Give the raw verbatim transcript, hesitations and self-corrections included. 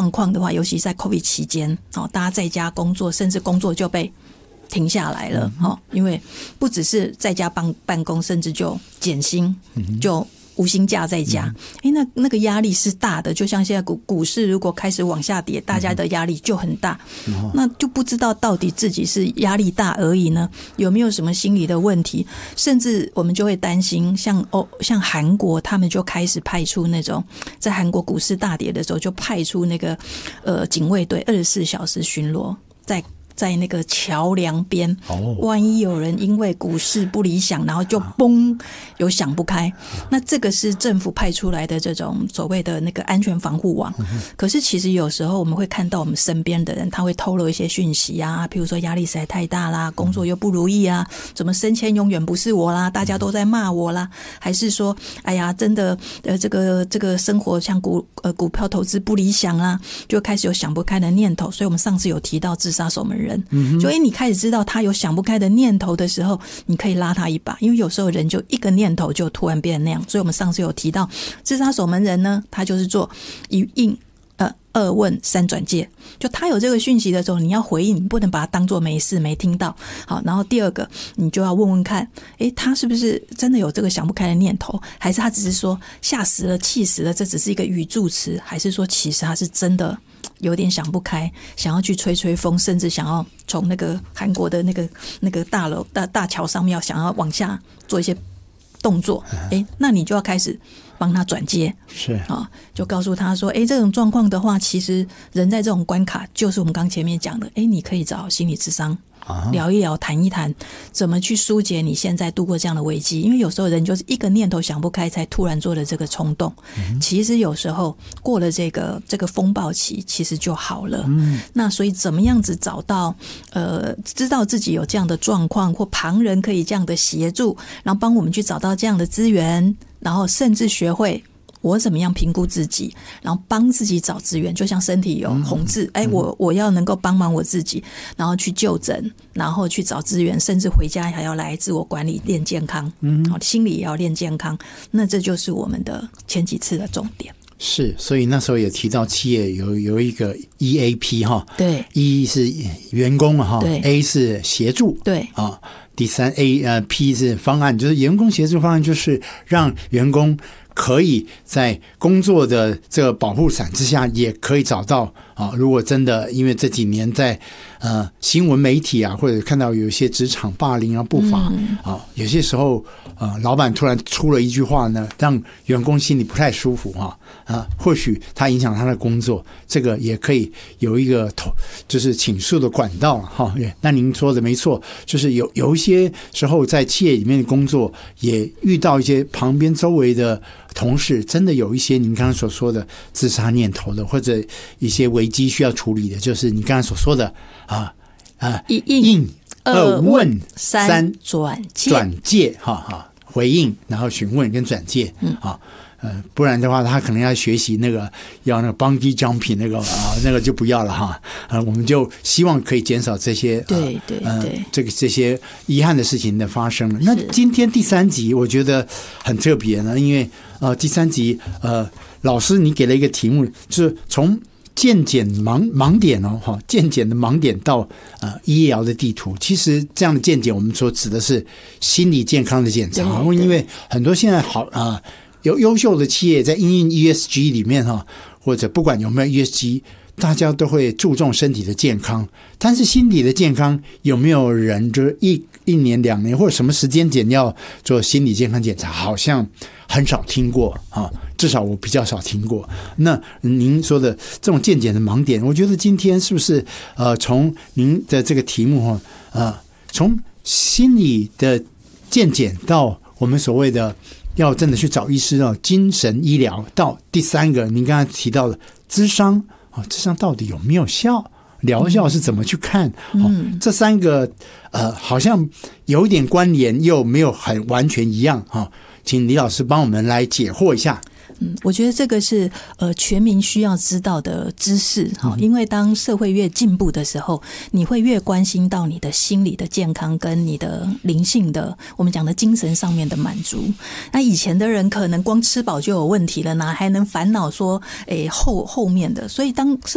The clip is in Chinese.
状况的话，尤其在 COVID 期间，大家在家工作，甚至工作就被停下来了，因为不只是在家办办公，甚至就减薪，就无薪假在家，欸、那那个压力是大的，就像现在股股市如果开始往下跌，大家的压力就很大，嗯、那就不知道到底自己是压力大而已呢，有没有什么心理的问题？甚至我们就会担心，像哦，像韩国他们就开始派出那种，在韩国股市大跌的时候，就派出那个呃警卫队二十四小时巡逻，在。在那个桥梁边，万一有人因为股市不理想，然后就嘣有想不开，那这个是政府派出来的这种所谓的那个安全防护网。可是其实有时候我们会看到我们身边的人，他会透露一些讯息啊，譬如说压力实在太大啦，工作又不如意啊，怎么升迁永远不是我啦，大家都在骂我啦，还是说，哎呀，真的呃这个这个生活像股呃股票投资不理想啊，就开始有想不开的念头。所以我们上次有提到自杀守门人。嗯、所以你开始知道他有想不开的念头的时候，你可以拉他一把，因为有时候人就一个念头就突然变那样。所以我们上次有提到自杀守门人呢，他就是做一应呃二问三转介，就他有这个讯息的时候，你要回应，你不能把它当作没事没听到。好，然后第二个你就要问问看，诶，他是不是真的有这个想不开的念头，还是他只是说吓死了气死了，这只是一个语助词，还是说其实他是真的有点想不开，想要去吹吹风，甚至想要从那个韩国的那个那个大楼大大桥上面要想要往下做一些动作，哎，那你就要开始帮他转接， 是啊，就告诉他说，哎，这种状况的话，其实人在这种关卡，就是我们刚前面讲的，哎，你可以找心理咨商。聊一聊谈一谈怎么去疏解你现在度过这样的危机，因为有时候人就是一个念头想不开才突然做了这个冲动、嗯、其实有时候过了这个这个风暴期其实就好了、嗯、那所以怎么样子找到呃知道自己有这样的状况，或旁人可以这样的协助，然后帮我们去找到这样的资源，然后甚至学会我怎么样评估自己，然后帮自己找资源，就像身体有红字，哎、嗯，我我要能够帮忙我自己，然后去就诊，然后去找资源，甚至回家还要来自我管理练健康，嗯，心理也要练健康，那这就是我们的前几次的重点。 是，所以那时候也提到企业有有一个 E A P 哈， 对 ，E 是员工哈 ，A 是协助， 对啊，第三 A 呃 P 是方案，就是员工协助方案，就是让员工可以在工作的这个保护伞之下，也可以找到啊。如果真的因为这几年在呃新闻媒体啊，或者看到有一些职场霸凌啊不法、嗯、啊，有些时候呃老板突然出了一句话呢，让员工心里不太舒服哈啊，或许他影响他的工作，这个也可以有一个投就是倾诉的管道哈。那您说的没错，就是有有一些时候在企业里面的工作，也遇到一些旁边周围的同事真的有一些您刚刚所说的自杀念头的，或者一些危机需要处理的，就是你刚才所说的啊啊， 一应二问三转介转介哈哈，回应然后询问跟转介，嗯啊。呃，不然的话，他可能要学习那个要那个 bungee jumping 那个啊，那个就不要了哈。呃，我们就希望可以减少这些对对对、呃、 这个这些遗憾的事情的发生了。那今天第三集我觉得很特别呢，因为呃第三集呃老师你给了一个题目，就是从健检盲盲点哦哈，健检的盲点到呃医疗的地图。其实这样的健检，我们说指的是心理健康的检查，因为很多现在好啊。呃有优秀的企业在因应 E S G 里面哈，或者不管有没有 E S G， 大家都会注重身体的健康，但是心理的健康有没有人就是一一年两年或者什么时间点要做心理健康检查，好像很少听过啊，至少我比较少听过。那您说的这种健检的盲点，我觉得今天是不是呃从您的这个题目哈呃从心理的健检到我们所谓的要真的去找医师啊，精神医疗到第三个，您刚才提到的諮商啊，諮商到底有没有效？疗效是怎么去看？嗯哦、这三个呃，好像有一点关联，又没有很完全一样哈、哦。请李老师帮我们来解惑一下。 嗯，我觉得这个是呃全民需要知道的知识哈，因为当社会越进步的时候，你会越关心到你的心理的健康跟你的灵性的，我们讲的精神上面的满足。那以前的人可能光吃饱就有问题了，哪还能烦恼说诶后后面的？所以当社